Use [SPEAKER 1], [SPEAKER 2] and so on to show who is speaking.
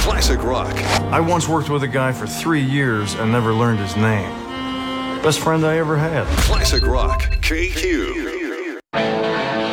[SPEAKER 1] Classic rock.
[SPEAKER 2] I once worked with a guy for 3 years and never learned his name. Best friend I ever had.
[SPEAKER 1] Classic rock. KQ.